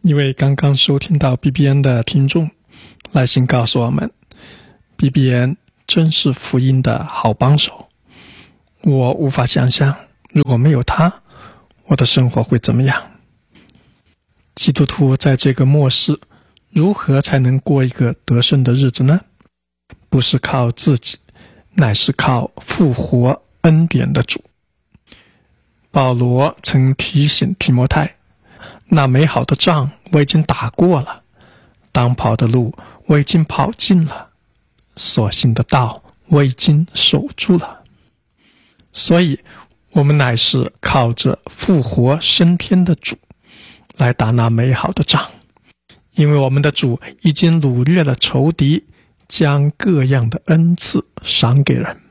一位刚刚收听到 BBN 的听众来信告诉我们， BBN 真是福音的好帮手，我无法想象如果没有他，我的生活会怎么样。基督徒在这个末世如何才能过一个得胜的日子呢？不是靠自己，乃是靠复活恩典的主。保罗曾提醒提摩太，那美好的仗我已经打过了，当跑的路我已经跑尽了，所信的道我已经守住了。所以我们乃是靠着复活升天的主来打那美好的仗，因为我们的主已经掳掠了仇敌，将各样的恩赐赏给人。